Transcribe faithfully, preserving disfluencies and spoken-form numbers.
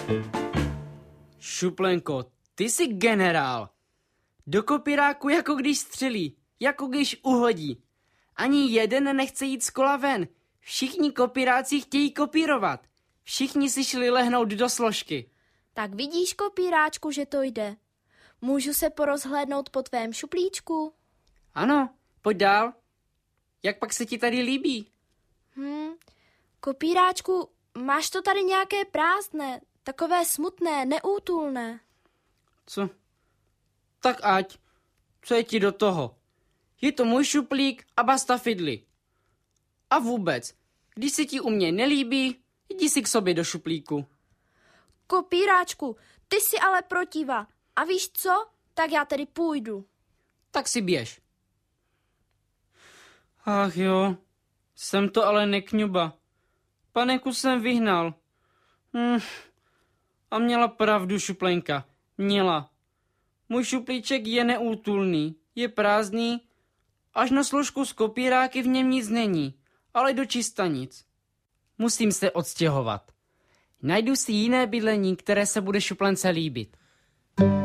Šuplenko, ty jsi generál. Do kopíráku jako když střelí, jako když uhodí. Ani jeden nechce jít z kola ven. Všichni kopíráci chtějí kopírovat. Všichni si šli lehnout do složky. Tak vidíš, kopíráčku, že to jde. Můžu se porozhlédnout po tvém šuplíčku? Ano, pojď dál. Jak pak se ti tady líbí? Hm, kopíráčku, máš to tady nějaké prázdné, takové smutné, neútulné. Co? Tak ať. Co je ti do toho? Je to můj šuplík a basta fidly. A vůbec, když se ti u mě nelíbí, jdi si k sobě do šuplíku. Kopíráčku, ty jsi ale protiva. A víš co? Tak já tedy půjdu. Tak si běž. Ach jo, jsem to ale nekňuba. Paneku jsem vyhnal. Hm. A měla pravdu šuplenka. Měla. Můj šuplíček je neútulný, je prázdný, až na složku s kopíráky v něm nic není, ale do čista nic. Musím se odstěhovat. Najdu si jiné bydlení, které se bude šuplence líbit.